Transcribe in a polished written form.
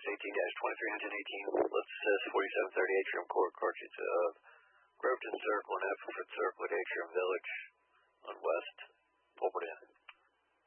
18-2318, let's assist 4730 Atrium Court, courtship of Groveton Circle and Ephrata Circle at Atrium Village on West Pulpit Inn.